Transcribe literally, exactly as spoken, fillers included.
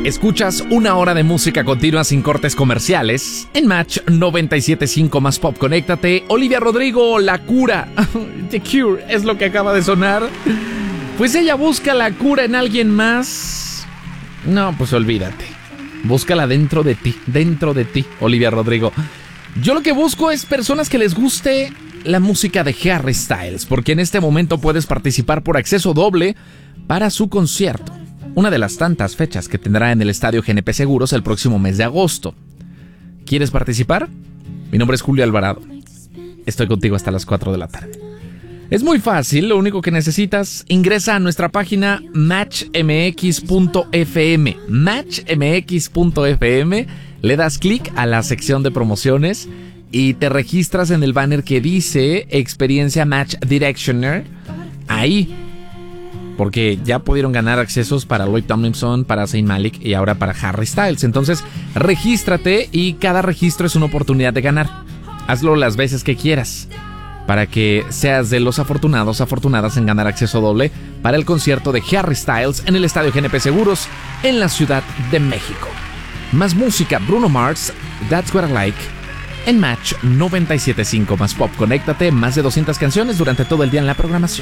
Escuchas una hora de música continua sin cortes comerciales en Match noventa y siete punto cinco más Pop. Conéctate. Olivia Rodrigo, La Cura. The Cure es lo que acaba de sonar. Pues ella busca la cura en alguien más. No, pues olvídate. Búscala dentro de ti, dentro de ti, Olivia Rodrigo. Yo lo que busco es personas que les guste la música de Harry Styles, porque en este momento puedes participar por acceso doble para su concierto. Una de las tantas fechas que tendrá en el Estadio G N P Seguros el próximo mes de agosto. ¿Quieres participar? Mi nombre es Julio Alvarado. Estoy contigo hasta las cuatro de la tarde. Es muy fácil, lo único que necesitas, ingresa a nuestra página match m x punto f m. match m x punto f m, le das clic a la sección de promociones y te registras en el banner que dice Experiencia Match Directioner. Ahí. Porque ya pudieron ganar accesos para Lloyd Tomlinson, para Zayn Malik y ahora para Harry Styles. Entonces, regístrate y cada registro es una oportunidad de ganar. Hazlo las veces que quieras para que seas de los afortunados, afortunadas en ganar acceso doble para el concierto de Harry Styles en el Estadio G N P Seguros en la Ciudad de México. Más música, Bruno Mars, That's What I Like, en Match noventa y siete punto cinco más Pop. Conéctate, más de doscientas canciones durante todo el día en la programación.